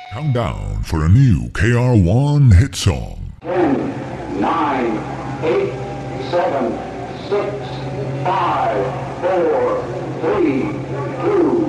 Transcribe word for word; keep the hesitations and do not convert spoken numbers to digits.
Countdown for a new K R one hit song. ten, nine, eight, seven, six, five.